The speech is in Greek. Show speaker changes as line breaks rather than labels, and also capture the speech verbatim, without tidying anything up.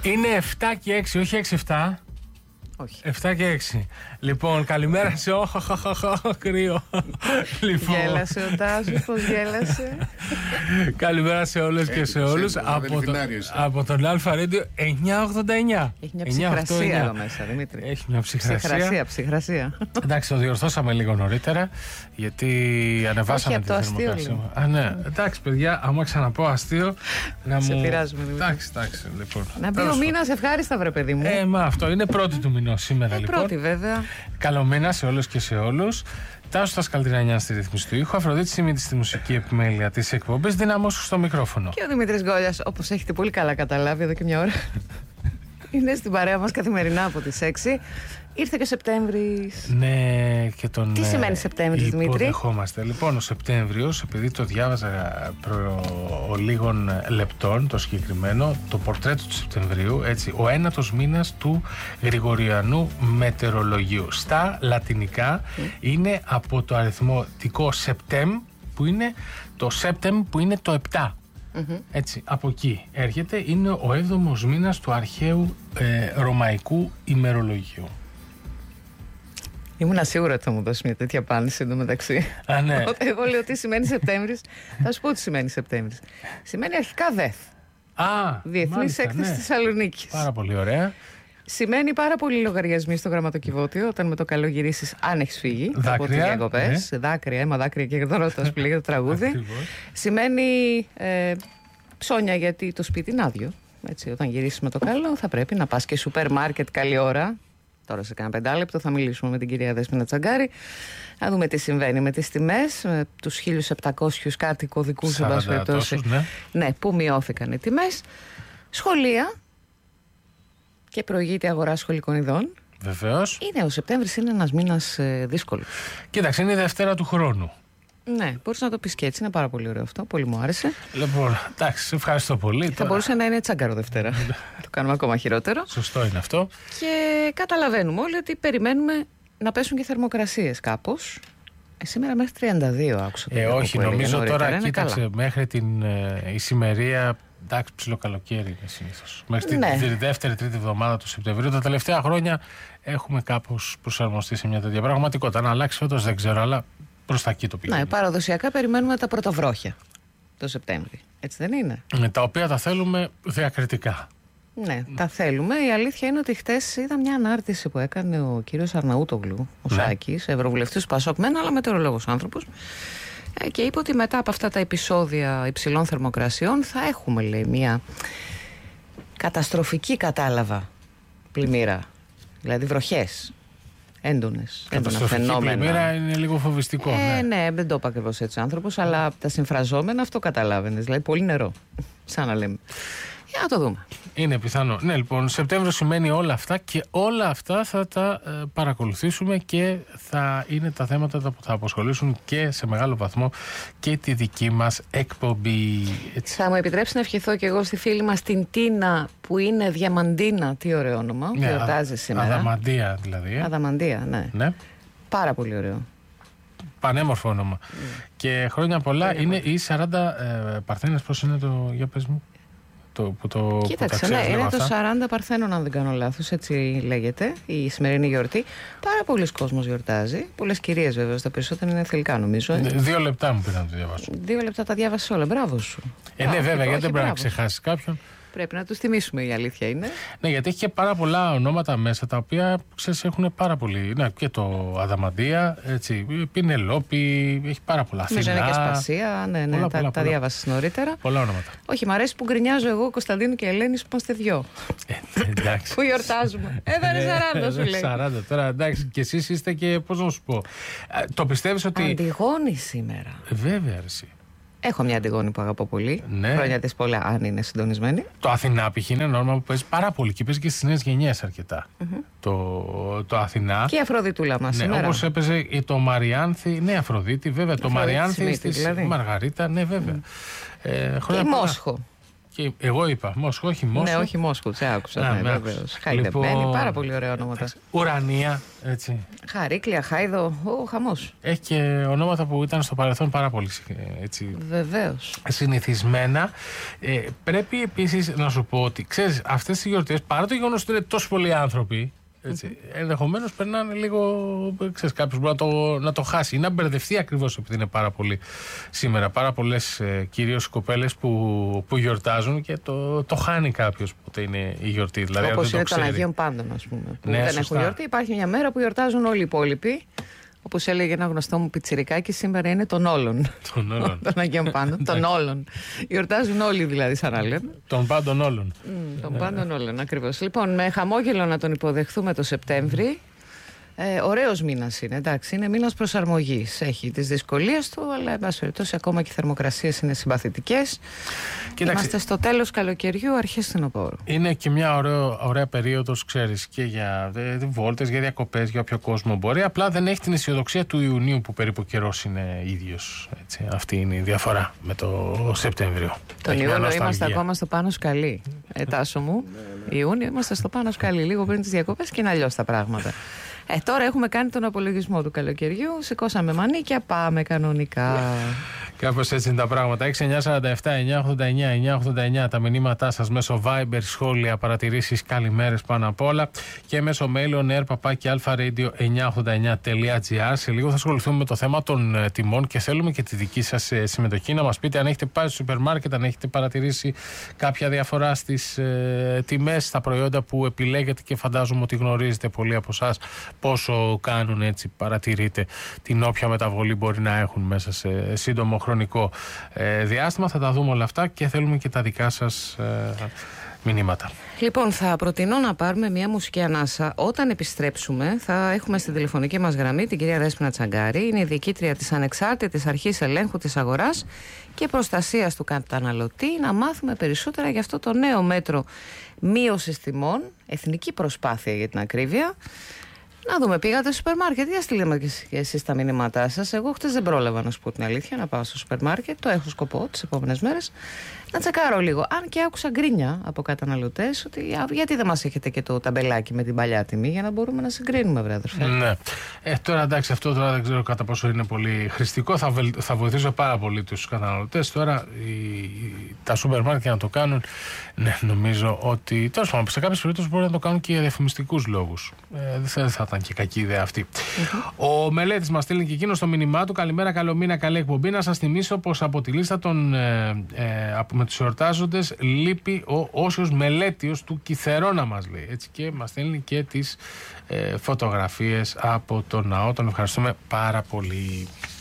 Είναι εφτά και έξι, όχι έξι εφτά.
Όχι.
εφτά και έξι. Λοιπόν, καλημέρα σε όλους. Κρύο. Λοιπόν.
Γέλασε ο Τάσος, πώς γέλασε.
Καλημέρα σε όλες και σε όλους. Από, το, από τον Αλφα Radio εννιακόσια ογδόντα εννιά.
Έχει μια ψυχρασία εδώ μέσα, Δημήτρη.
Έχει μια ψυχρασία.
Ψυχρασία, ψυχρασία.
Εντάξει, το διορθώσαμε λίγο νωρίτερα, γιατί ανεβάσαμε τη θερμοκρασία. Α, ναι. Εντάξει, παιδιά, άμα ξαναπώ αστείο. Να
σε
μου...
πειράζουμε, Δημήτρη.
Εντάξει, εντάξει, λοιπόν.
Να μπει ο μήνας ευχάριστα, βρε παιδί μου.
Ε, μα αυτό είναι πρώτη του μηνός σήμερα,
ε,
λοιπόν.
Πρώτη, βέβαια.
Καλό μήνα σε όλους και σε όλους. Τάσος τα Σκαλτρινανιά στη ρύθμιση του ήχου, Αφροδίτη Σιμίτη στη μουσική επιμέλεια της εκπομπής, Δυναμώσου στο μικρόφωνο.
Και ο Δημήτρης Γκόλιας, όπως έχετε πολύ καλά καταλάβει εδώ και μια ώρα, είναι στην παρέα μας καθημερινά από τις έξι. Ήρθε και ο Σεπτέμβρης.
Ναι, και τον.
Τι σημαίνει Σεπτέμβρης, Δημήτρη?
Υποδεχόμαστε. Λοιπόν, ο Σεπτέμβριος, επειδή το διάβαζα προ λίγων λεπτών το συγκεκριμένο, το πορτρέτο του Σεπτεμβρίου, έτσι, ο ένατος μήνας του Γρηγοριανού μετεωρολογίου. Στα λατινικά mm. είναι από το αριθμητικό Septem, που είναι το Septem, που είναι το επτά. Mm-hmm. Έτσι, από εκεί έρχεται, είναι ο έβδομος μήνας του αρχαίου ε, ρωμαϊκού ημερολογίου.
Ήμουν σίγουρα ότι θα μου δώσει μια τέτοια απάντηση εντωμεταξύ.
Α, ναι.
Όταν εγώ λέω τι σημαίνει Σεπτέμβρης, θα σου πω τι σημαίνει Σεπτέμβρης. Σημαίνει αρχικά ΔΕΘ.
Α,
Διεθνής Έκθεση
ναι.
Θεσσαλονίκης.
Πάρα πολύ ωραία.
Σημαίνει πάρα πολλοί λογαριασμοί στο γραμματοκιβώτιο όταν με το καλό γυρίσεις, αν έχεις φύγει από τις διακοπές. Ναι. Δάκρυα, αίμα, δάκρυα και γερδορότητας που λέγεται το τραγούδι. Σημαίνει ε, ψώνια, γιατί το σπίτι είναι άδειο. Έτσι, όταν γυρίσεις με το καλό, θα πρέπει να πας και σούπερ μάρκετ καλή ώρα. Τώρα σε κάνα πεντάλεπτο θα μιλήσουμε με την κυρία Δέσποινα Τσαγκάρη. Να δούμε τι συμβαίνει με τις τιμές, με τους χίλια επτακόσιους κάτι κωδικούς, εν πάση περιπτώσει.
Ναι.
Ναι, που μειώθηκαν οι τιμές. Σχολεία και προηγείται αγορά σχολικών ειδών.
Βεβαίως.
Είναι ο Σεπτέμβρης, είναι ένας μήνας ε, δύσκολος.
Κοίταξε, είναι η Δευτέρα του χρόνου.
Ναι, μπορείς να το πεις και έτσι, είναι πάρα πολύ ωραίο αυτό, πολύ μου άρεσε.
Λοιπόν, εντάξει, ευχαριστώ πολύ.
Θα τώρα μπορούσε να είναι τσάγκαρο Δευτέρα. Το κάνουμε ακόμα χειρότερο.
Σωστό είναι αυτό.
Και καταλαβαίνουμε όλοι ότι περιμένουμε να πέσουν και θερμοκρασίες κάπως. Ε, σήμερα μέχρι τριάντα δύο άκουσα.
Ε, όχι, νομίζω τώρα, κοίταξε, καλά. Μέχρι την ε, ησημερία. Εντάξει, ψηλό καλοκαίρι είναι συνήθως. Μέχρι ναι. τη δεύτερη, τρίτη εβδομάδα του Σεπτεμβρίου. Τα τελευταία χρόνια έχουμε κάπως προσαρμοστεί σε μια τέτοια πραγματικότητα. Αν αλλάξει φέτος δεν ξέρω, αλλά προς τα εκεί το πήγαινε.
Ναι, παραδοσιακά περιμένουμε τα πρωτοβρόχια το Σεπτέμβρη. Έτσι δεν είναι?
Ε, τα οποία τα θέλουμε διακριτικά.
Ναι, τα θέλουμε. Η αλήθεια είναι ότι χτες είδα μια ανάρτηση που έκανε ο κύριος Αρναούτογλου, ο ναι. Σάκης, ευρωβουλευτής του Πασόκ, μεν, αλλά μετεωρολόγος άνθρωπος. Και είπε ότι μετά από αυτά τα επεισόδια υψηλών θερμοκρασιών θα έχουμε, λέει, μια καταστροφική, κατάλαβα, πλημμύρα. Δηλαδή βροχές έντονες, έντονα φαινόμενα.
Πλημμύρα είναι λίγο φοβιστικό.
Ε,
ναι.
ναι, δεν το είπα ακριβώς έτσι ο άνθρωπος, αλλά τα συμφραζόμενα αυτό καταλάβαινες. Δηλαδή πολύ νερό, σαν να λέμε. Για να το δούμε.
Είναι πιθανό. Ναι, λοιπόν, Σεπτέμβριο σημαίνει όλα αυτά και όλα αυτά θα τα ε, παρακολουθήσουμε και θα είναι τα θέματα που θα απασχολήσουν και σε μεγάλο βαθμό και τη δική μας εκπομπή. Έτσι.
Θα μου επιτρέψει να ευχηθώ και εγώ στη φίλη μας την Τίνα, που είναι Διαμαντίνα, τι ωραίο όνομα, που γιορτάζει σήμερα.
Αδαμαντία δηλαδή. Ε.
Αδαμαντία, ναι.
ναι.
Πάρα πολύ ωραίο.
Πανέμορφο όνομα. Mm. Και χρόνια πολλά. Πανέμορφο. Είναι οι σαράντα ε, Παρθένες, πώς είναι το, για πες μου. Το, που το,
Κοίταξε,
που
ναι, είναι
αυτά.
το σαράντα Παρθένων, αν δεν κάνω λάθος, έτσι λέγεται η σημερινή γιορτή. Πάρα πολλοί κόσμος γιορτάζει. Πολλές κυρίες, βέβαια, στα περισσότερα είναι θηλυκά, νομίζω. Ε.
Δύο λεπτά μου πήραν να το διαβάσω.
Δύο λεπτά τα διάβασε όλα. Μπράβο σου.
Ε, ναι, βέβαια, γιατί δεν πρέπει να ξεχάσει κάποιον.
Πρέπει να τους θυμίσουμε, η αλήθεια είναι.
Ναι, γιατί έχει και πάρα πολλά ονόματα μέσα τα οποία, ξέρεις, έχουν πάρα πολύ. Ναι, και το Αδαμαντία, έτσι, Πινελόπη, έχει πάρα πολλά.
Αθηνά. Και Σπασία, ναι, ναι, πολλά, τα, πολλά, τα διάβασες νωρίτερα.
Πολλά ονόματα.
Όχι, μ' αρέσει που γκρινιάζω εγώ, Κωνσταντίνου και Ελένης, που είμαστε δυο.
Ε, εντάξει.
Που γιορτάζουμε. Εδώ είναι σαράντα, σου λέει.
σαράντα, τώρα εντάξει, και εσείς είστε και, πώς να σου πω. Το πιστεύεις ότι.
Αντιγόνη σήμερα.
Βέβαια, αρέσει.
Έχω μια Αντιγόνη που αγαπώ πολύ.
Ναι.
Χρόνια της πολλά, αν είναι συντονισμένη.
Το Αθηνά π.χ. είναι ένα όνομα που παίζει πάρα πολύ και παίζει και στις νέες γενιές αρκετά. Mm-hmm. Το, το Αθηνά.
Και η Αφροδίτουλα μας.
Ναι, όπως έπαιζε το Μαριάνθη. Ναι, Αφροδίτη, βέβαια. Το Μαριάνθη της δηλαδή. Μαργαρίτα, ναι, βέβαια. Mm. Ε,
και η Μόσχο.
Και εγώ είπα Μόσχο, όχι Μόσχο.
Ναι, όχι Μόσχο, σε άκουσα. Ναι, βεβαίως. Χαϊδεμένη, λοιπόν, πάρα πολύ ωραία ονόματα.
Ουρανία, έτσι.
Χαρίκλια, Χάιδο, ο χαμός.
Έχει και ονόματα που ήταν στο παρελθόν πάρα πολύ έτσι.
Βεβαίως.
Συνηθισμένα. Ε, πρέπει επίσης να σου πω ότι ξέρεις, αυτές οι γιορτές, παρά το γεγονός ότι είναι τόσο πολλοί άνθρωποι. Mm-hmm. Ενδεχομένως περνάνε λίγο, ξέρεις, κάποιος μπορεί να το, να το χάσει ή να μπερδευτεί ακριβώς επειδή είναι πάρα πολύ σήμερα. Πάρα πολλές ε, κυρίως κοπέλες που, που γιορτάζουν και το, το χάνει κάποιος πότε είναι η γιορτή. Δηλαδή,
όπως είναι
το
των Αγίων Πάντων, ας πούμε. Που
ναι,
δεν
σωστά.
έχουν γιορτή. Υπάρχει μια μέρα που γιορτάζουν όλοι οι υπόλοιποι. Όπως έλεγε ένα γνωστό μου πιτσιρικάκι, σήμερα είναι των όλων.
Των όλων.
Των Αγίων Πάντων. Των όλων. Γιορτάζουν όλοι δηλαδή, σαν να λέμε.
Των πάντων όλων.
Mm, των πάντων όλων, ακριβώς. Λοιπόν, με χαμόγελο να τον υποδεχθούμε το Σεπτέμβρη. Ε, ωραίος μήνας είναι, εντάξει, είναι μήνας προσαρμογής. Έχει τις δυσκολίες του, αλλά εν πάση περιπτώσει ακόμα και οι θερμοκρασίες είναι συμπαθητικές. Κοίταξε, είμαστε στο τέλος καλοκαιριού, αρχές φθινοπόρου. Είναι και μια ωραία, ωραία περίοδος, ξέρεις, και για ε, βόλτες, για διακοπές, για όποιο κόσμο μπορεί. Απλά δεν έχει την αισιοδοξία του Ιουνίου που περίπου καιρός είναι ίδιος. Έτσι. Αυτή είναι η διαφορά με το Σεπτέμβριο. Τον Ιούνιο είμαστε ακόμα στο πάνω σκαλί. Ε, Τάσο μου, Ιούνιο είμαστε στο πάνω σκαλί, λίγο πριν τις διακοπές και είναι αλλιώς τα πράγματα. Ε, τώρα έχουμε κάνει τον απολογισμό του καλοκαιριού, σηκώσαμε μανίκια, πάμε κανονικά. Κάπως έτσι είναι τα πράγματα. έξι εννιά σαράντα επτά εννιά ογδόντα εννιά εννιά ογδόντα εννιά τα μηνύματά σας μέσω Viber, σχόλια, παρατηρήσεις, καλημέρες πάνω απ' όλα και μέσω mail on air παπάκι alpharadio εννιά ογδόντα εννιά τελεία gr. Σε λίγο θα ασχοληθούμε με το θέμα των ε, τιμών και θέλουμε και τη δική σας ε, συμμετοχή, να μας πείτε αν έχετε πάει στο σούπερ μάρκετ, αν έχετε παρατηρήσει κάποια διαφορά στις ε, τιμές, στα προϊόντα που επιλέγετε και φαντάζομαι ότι γνωρίζετε πολλοί από εσάς πόσο κάνουν, έτσι παρατηρείτε την όποια μεταβολή μπορεί να έχουν μέσα σε σύντομο χρονικό ε, διάστημα. Θα τα δούμε όλα αυτά και θέλουμε και τα δικά σας ε, μηνύματα. Λοιπόν, θα προτείνω να πάρουμε μια μουσική ανάσα. Όταν επιστρέψουμε θα έχουμε στην τηλεφωνική μας γραμμή την κυρία Δέσποινα Τσαγκάρη. Είναι η διοικήτρια της Ανεξάρτητης Αρχής Ελέγχου της Αγοράς και Προστασίας του Καταναλωτή. Να μάθουμε περισσότερα για αυτό το νέο μέτρο μείωσης τιμών, εθνική προσπάθεια για την ακρίβεια. Να δούμε, πήγατε στο σούπερ μάρκετ, για στείλτε και εσείς τα μηνύματά σας. Εγώ χτες δεν πρόλαβα, να σου πω την αλήθεια, να πάω στο σούπερ μάρκετ. Το έχω σκοπό τις επόμενες μέρες να τσεκάρω λίγο. Αν και άκουσα γκρίνια από καταναλωτές ότι γιατί δεν μας έχετε και το ταμπελάκι με την παλιά τιμή για να μπορούμε να συγκρίνουμε, βρε αδερφέ. Ναι. Ε, τώρα εντάξει, αυτό τώρα δεν ξέρω κατά πόσο είναι πολύ χρηστικό. Θα, βελ, θα βοηθήσω πάρα πολύ τους καταναλωτές. Τώρα οι, τα σούπερ μάρκετ να το κάνουν, ναι, νομίζω ότι τέλος πάντων σε κάποιες περιπτώσεις μπορεί να το κάνουν και για διαφημιστικούς λόγους. Ε, δεν θα ήταν και κακή ιδέα αυτή. Mm-hmm. Ο Μελέτης μας στέλνει και εκείνο στο μήνυμά του. Καλημέρα, καλό μήνα, καλή εκπομπή. Να σας θυμίσω πως από τη λίστα των ε, ε, με τους εορτάζοντες λείπει ο Όσιος Μελέτιος του Κιθερώνα, μας λέει. Έτσι, και μας στέλνει και τις ε, φωτογραφίες από τον ναό. Τον ευχαριστούμε πάρα πολύ.